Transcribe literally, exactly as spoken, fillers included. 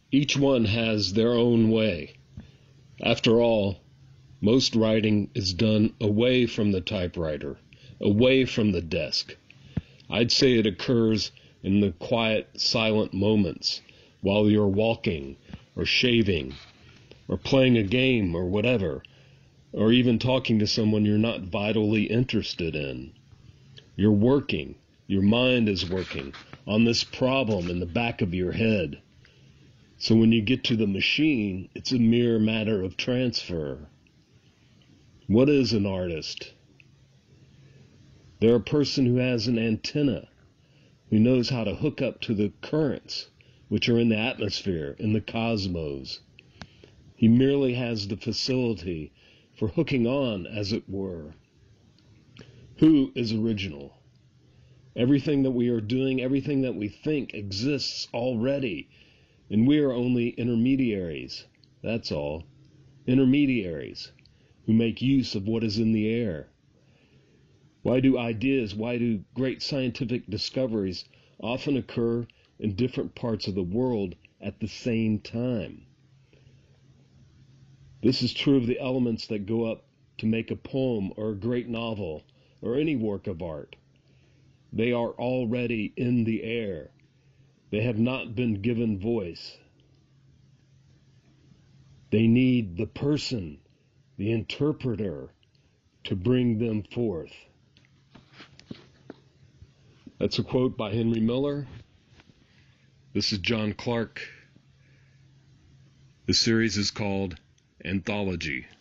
Each one has their own way. After all, most writing is done away from the typewriter, away from the desk. I'd say it occurs in the quiet, silent moments while you're walking or shaving or playing a game or whatever, or even talking to someone you're not vitally interested in. You're working, your mind is working on this problem in the back of your head. So when you get to the machine, it's a mere matter of transfer. What is an artist? They're a person who has an antenna, who knows how to hook up to the currents which are in the atmosphere, in the cosmos. He merely has the facility for hooking on, as it were. Who is original? Everything that we are doing, everything that we think exists already, and we are only intermediaries. That's all. Intermediaries who make use of what is in the air. Why do ideas, why do great scientific discoveries often occur in different parts of the world at the same time? This is true of the elements that go up to make a poem or a great novel or any work of art. They are already in the air. They have not been given voice. They need the person, the interpreter, to bring them forth. That's a quote by Henry Miller. This is John Clark. The series is called Anthology.